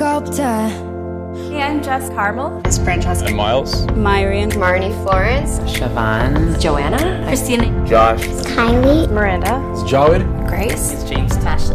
sculptor. Hey, I'm Jess Carmel. It's Francesca. I'm Miles. Myrian. Marnie Florence. Siobhan. Joanna. Christina. Josh. Kylie. Miranda. It's Jawed. Grace. It's James Tash.